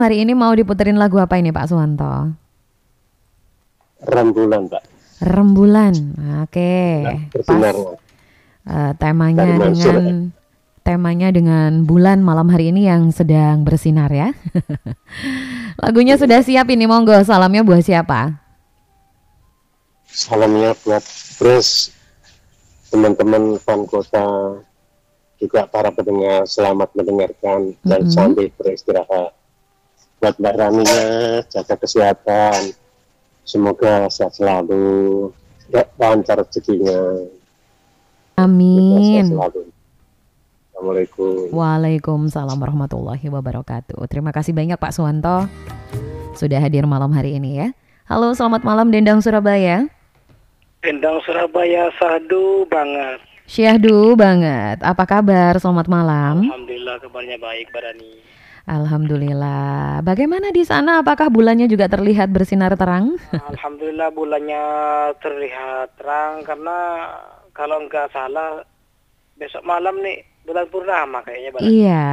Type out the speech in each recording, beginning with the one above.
Hari ini mau diputerin lagu apa ini Pak Suwanto? Rembulan, Pak. Rembulan, oke. Bersinar. Pas temanya Dari Mansur. temanya dengan bulan malam hari ini yang sedang bersinar ya. Lagunya sudah siap ini, monggo. Salamnya buat siapa? Salamnya buat Bres, teman-teman fan kota, juga para pendengar, selamat mendengarkan dan sambil beristirahat. Buat Mbak Raninya, jaga kesehatan, semoga sehat selalu, lancar rezekinya. Amin. Sehat selalu. Assalamualaikum. Waalaikumsalam warahmatullahi wabarakatuh. Terima kasih banyak Pak Suwanto sudah hadir malam hari ini ya. Halo, selamat malam Dendang Surabaya. Dendang Surabaya sadu banget. Syahdu banget. Apa kabar? Selamat malam. Alhamdulillah kabarnya baik, Barani. Alhamdulillah. Bagaimana di sana? Apakah bulannya juga terlihat bersinar terang? Alhamdulillah bulannya terlihat terang karena kalau nggak salah besok malam nih bulan purnama kayaknya, Barani. Iya.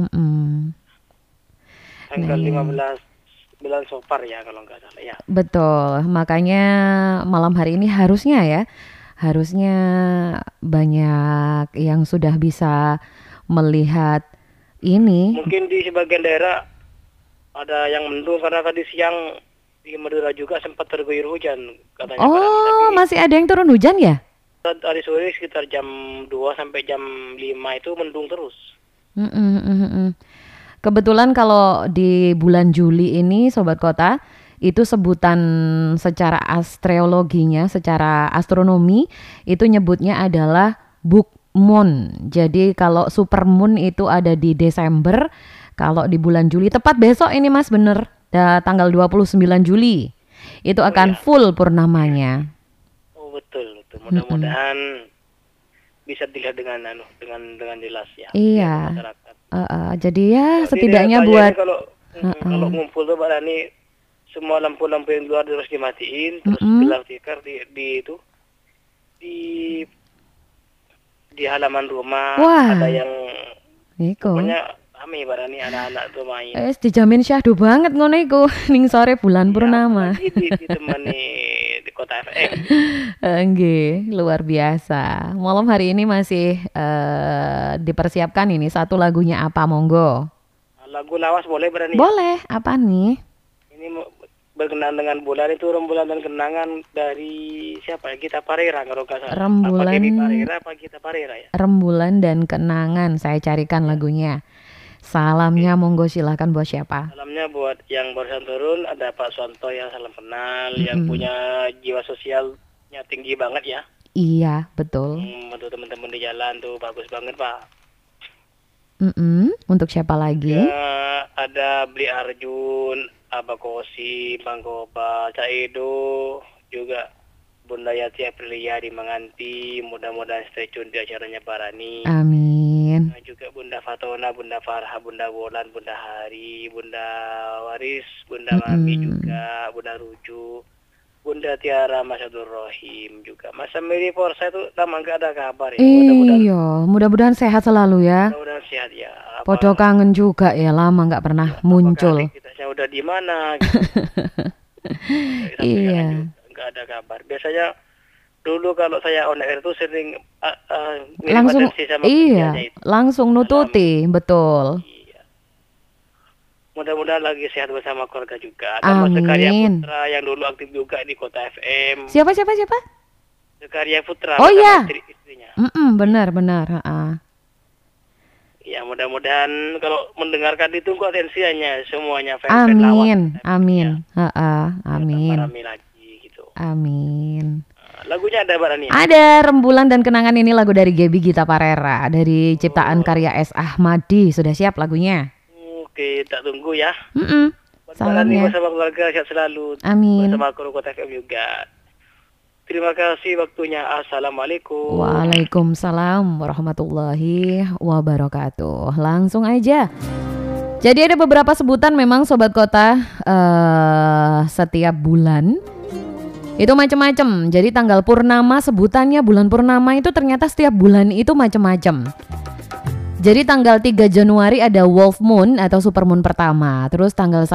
Tanggal 15 bulan Sopar ya kalau nggak salah ya. Betul. Makanya malam hari ini harusnya banyak yang sudah bisa melihat ini. Mungkin di sebagian daerah ada yang mendung karena tadi siang di Madura juga sempat terguyur hujan katanya. Oh, masih ada yang turun hujan ya? Hari sore sekitar jam 2 sampai jam 5 itu mendung terus. Kebetulan kalau di bulan Juli ini Sobat Kota, itu sebutan secara astrologinya, secara astronomi itu nyebutnya adalah book moon. Jadi kalau supermoon itu ada di Desember, kalau di bulan Juli tepat besok ini Mas, bener, tanggal 29 Juli itu akan full purnamanya. Oh betul. Mudah-mudahan bisa dilihat dengan jelas ya. Iya. Masyarakat. Jadi ya setidaknya buat kalau ngumpul tuh Mbak Rani, semua lampu-lampu yang luar harus dimatiin, terus gelap tikar di halaman rumah. Wah. Ada yang Iko. pokoknya kami Mbak Rani, anak-anak tuh main. Dijamin syahdu banget ngono iku ning sore bulan purnama. Ditemani di Kota FM. Nggih, luar biasa. Malam hari ini masih dipersiapkan ini satu lagunya apa, monggo. Lagu lawas boleh Mbak Rani? Boleh, apa nih? Ini berkenaan dengan bulan itu, rembulan dan kenangan dari siapa ya? Gita Parera kalau nggak salah. Rembulan. Apa Dewi Parera apa Gita Parera ya? Rembulan dan kenangan, saya carikan lagunya. Salamnya monggo silahkan buat siapa? Salamnya buat yang barusan turun, ada Pak Suwanto ya, salam kenal, yang punya jiwa sosialnya tinggi banget ya. Iya, betul. Untuk teman-teman di jalan tuh bagus banget Pak. Untuk siapa lagi? Ya, ada Bli Arjun, Abah Kosi, Bang Goba, Cak Edo, juga Bunda Yati Aprilia di Manganti, mudah-mudahan stay tune di acaranya Barani. Amin. Juga Bunda Fatona, Bunda Farha, Bunda Bolan, Bunda Hari, Bunda Waris, Bunda Mami juga, Bunda Ruju, Bunda Tiara, Mas Abdul Rohim juga. Mas Amiri Forsa itu lama nggak ada kabar ya. Iya, mudah-mudahan sehat selalu ya. Mudah-mudahan sehat ya. Podo kangen juga ya, lama nggak pernah muncul. Kita udah di mana? Gitu. Iya. Nggak ada kabar. Biasanya dulu kalau saya on air itu sering langsung sama itu. Langsung nututi, betul. Iya. Mudah-mudahan lagi sehat bersama keluarga juga. Ada Mas Zakaria Putra yang dulu aktif juga di Kota FM. Siapa? Zakaria Putra. Oh iya. Istrinya. Benar. Ya mudah-mudahan kalau mendengarkan ditunggu atensinya semuanya fan lawas. Amin. Amin. Rame lagi gitu. Amin. Lagunya ada Mbak Rani? Ada Rembulan dan Kenangan, ini lagu dari Gaby Gita Parera dari ciptaan karya S. Ahmadi. Sudah siap lagunya? Oke, tak tunggu ya. Salamnya bersama keluarga sehat selalu. Amin. Bersama kru Kota FM juga. Terima kasih waktunya. Assalamualaikum. Waalaikumsalam warahmatullahi wabarakatuh. Langsung aja. Jadi ada beberapa sebutan memang Sobat Kota setiap bulan itu macam-macam. Jadi tanggal purnama sebutannya bulan purnama itu ternyata setiap bulan itu macam-macam. Jadi tanggal 3 Januari ada Wolf Moon atau Supermoon pertama. Terus tanggal